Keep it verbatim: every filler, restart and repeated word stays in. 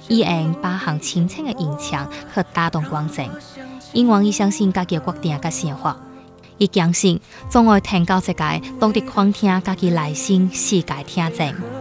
伊会用八项清清的音腔去打动观众。因为伊相信家己的决定甲想法，伊相信总会听到一个懂得倾听家己内心世界听众。